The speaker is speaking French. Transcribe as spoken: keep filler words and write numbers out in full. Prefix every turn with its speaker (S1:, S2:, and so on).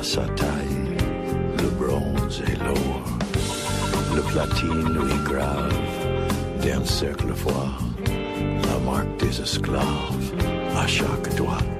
S1: sa taille, le bronze et l'or. Le platine lui grave d'un cercle froid la marque des esclaves à chaque doigt.